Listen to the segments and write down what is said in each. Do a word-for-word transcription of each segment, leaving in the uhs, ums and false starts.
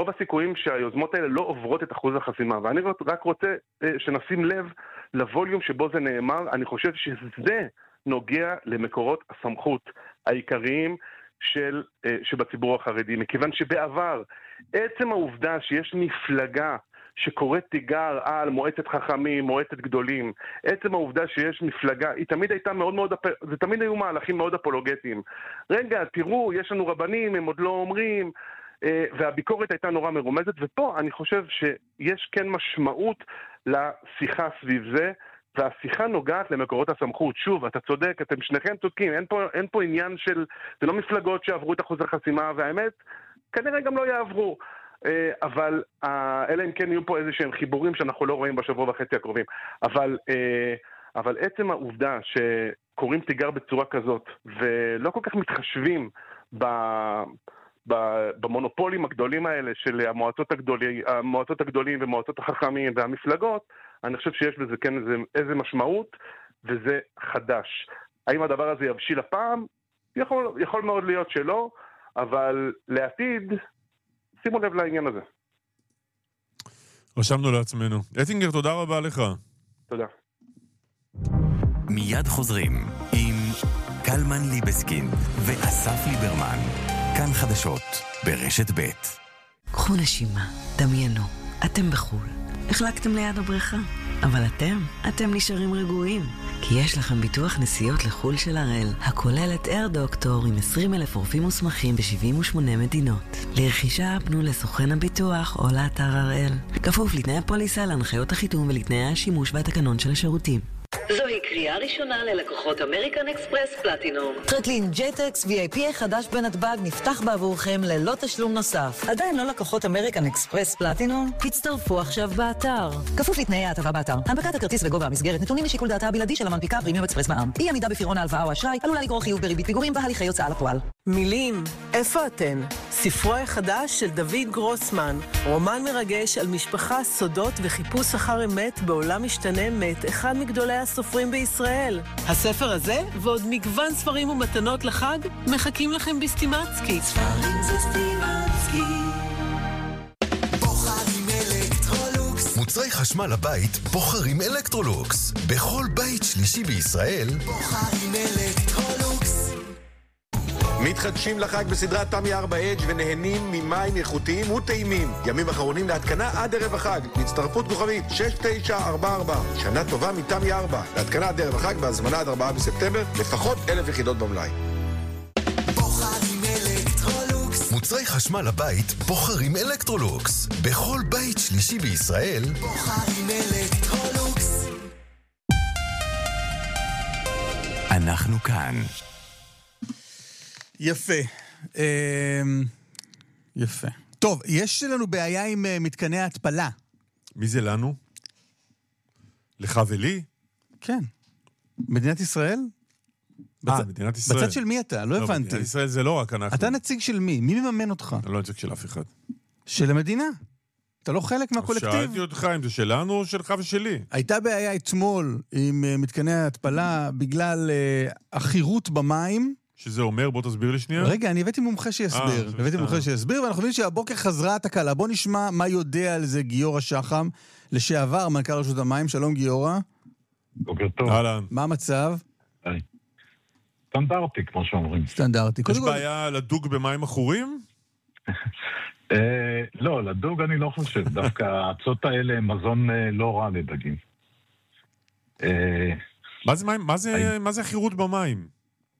רוב הסיכויים שהיוזמות האלה לא עוברות את אחוז החסימה, ואני רק רוצה שנשים לב לווליום שבו זה נאמר. אני חושב שזה נוגע למקורות הסמכות העיקריים של, שבציבור החרדי, מכיוון שבעבר עצם העובדה שיש מפלגה שקוראת תיגר על מועצת חכמים, מועצת גדולים, עצם העובדה שיש מפלגה, היא תמיד הייתה מאוד מאוד, זה תמיד היו מהלכים מאוד אפולוגטיים. רגע, תראו, יש לנו רבנים, הם עוד לא אומרים, והביקורת הייתה נורא מרומזת, ופה אני חושב שיש כן משמעות לשיחה סביב זה, והשיחה נוגעת למקורות הסמכות. שוב, אתה צודק, אתם שניכם צודקים, אין פה, אין פה עניין של, זה לא מפלגות שעברו את אחוז החסימה, והאמת, כנראה גם לא יעברו. אבל אלא אם כן יהיו פה איזה שהם חיבורים שאנחנו לא רואים בשבוע וחצי הקרובים. אבל, אבל עצם העובדה שקוראים תיגר בצורה כזאת, ולא כל כך מתחשבים ב... במונופולים הגדולים האלה של המועצות הגדולים, המועצות הגדולים ומועצות החכמים והמפלגות, אני חושב שיש בזה כן איזה, איזה משמעות, וזה חדש. האם הדבר הזה יבשיל הפעם? יכול, יכול מאוד להיות שלא, אבל לעתיד, שימו לב לעניין הזה. רשמנו לעצמנו. אטינגר, תודה רבה לך. תודה. מיד חוזרים עם קלמן ליבסקין ואסף ליברמן. כאן חדשות ברשת ב'. קחו נשימה, דמיינו, אתם בחול. החלקתם ליד הבריכה. אבל אתם, אתם נשארים רגועים. כי יש לכם ביטוח נסיעות לחול של הראל, הכולל את אייר דוקטור עם עשרים אלף רופאים מוסמכים ב-שבעים ושמונה מדינות. לרכישה פנו לסוכן הביטוח או לאתר הראל. כפוף לתנאי הפוליסה, להנחיות החיתום ולתנאי השימוש והתקנון של השירותים. זוהי קריאה ראשונה ללקוחות אמריקן אקספרס פלטינום. טרקלין ג'טקס וי איי פי החדש בנתב"ג נפתח בעבורכם ללא תשלום נוסף. עדיין לא לקוחות אמריקן אקספרס פלטינום? הצטרפו עכשיו באתר. כפוף לתנאי ההטבה באתר. הנפקת הכרטיס וגובה המסגרת נתונים לשיקול דעתה הבלעדי של המנפיקה פרימיום אקספרס מע"מ. אי עמידה בפירעון ההלוואה או אשראי עלולה לגרור חיוב בריבית פיגורים והליכי הוצאה לפועל. מילים, איפה אתן? ספרו החדש של דוד גרוסמן, רומן מרגש על משפחה, סודות וחיפוש אחר אמת בעולם משתנה מאת אחד מגדולי הסופרים בישראל. הספר הזה ועוד מגוון ספרים ומתנות לחג מחכים לכם בסטימצקי. ספרים זה סטימצקי. בוחרים אלקטרולוקס. מוצרי חשמל לבית בוחרים אלקטרולוקס. בכל בית שלישי בישראל בוחרים אלקטרולוקס. מתחדשים לחג בסדרת תמי ארבע אדג' ונהנים ממים איכותיים וטעימים. ימים אחרונים להתקנה עד ערב החג. הצטרפות כוכבית שש תשע ארבע ארבע. שנה טובה מתמי ארבע. להתקנה עד ערב החג בהזמנה עד ארבעה בספטמבר. לפחות אלף יחידות במלאי. בוחרים אלקטרולוקס. מוצרי חשמל לבית בוחרים אלקטרולוקס. בכל בית שלישי בישראל בוחרים אלקטרולוקס. אנחנו כאן. יפה. יפה. טוב, יש לנו בעיה עם מתקני ההתפלה. מי זה לנו? לך ולי? כן. מדינת ישראל? אה, מדינת ישראל. בצד של מי אתה? לא הבנתי. מדינת ישראל זה לא רק אנחנו. אתה נציג של מי? מי מממן אותך? אני לא נציג של אף אחד. של המדינה. אתה לא חלק מהקולקטיב. שאלתי אותך אם זה שלנו או שלך ושלי. הייתה בעיה אתמול עם מתקני ההתפלה בגלל החירות במים. שזה אומר, בוא תסביר לי שנייה. רגע, אני הבאתי מומחה שיסביר. הבאתי מומחה שיסביר, ואנחנו מבינים שהבוקר חזרה התקלה. בוא נשמע מה יודע על זה גיורא שחם, לשעבר מנכ"ל רשות המים. שלום גיורא. בוקר טוב. אהלן. מה המצב? היי. סטנדרטי, כמו שאומרים. סטנדרטי. יש בעיה לדוג במים אחורים? לא, לדוג אני לא חושב. דווקא העצות האלה הם מזון לא רע לדגים. מה זה החירות במים?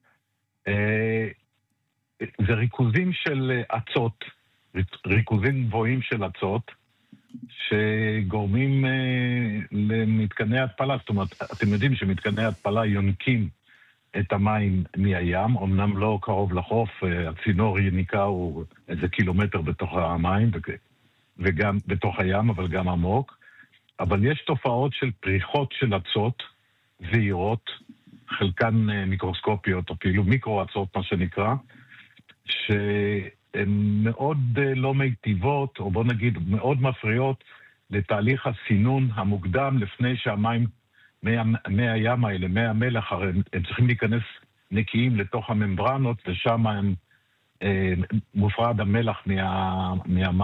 זה ריכוזים של עצות, ריכוזים גבוהים של עצות, שגורמים למתקני התפלה. זאת אומרת, אתם יודעים שמתקני התפלה יונקים את המים מהים, אמנם לא קרוב לחוף, הצינור יניקה הוא איזה קילומטר בתוך המים, וגם בתוך הים, אבל גם עמוק. אבל יש תופעות של פריחות של עצות זעירות, חלקן מיקרוסקופיות, או פעילו מיקרו-עצות, מה שנקרא, שהן מאוד לא מיטיבות, או בוא נגיד, מאוד מפריעות לתהליך הסינון המוקדם לפני שהמים מי הים האלה, מי המלח, הרי הם צריכים להיכנס נקיים לתוך הממברנות, ושם הם מופרד המלח מה, מהמים.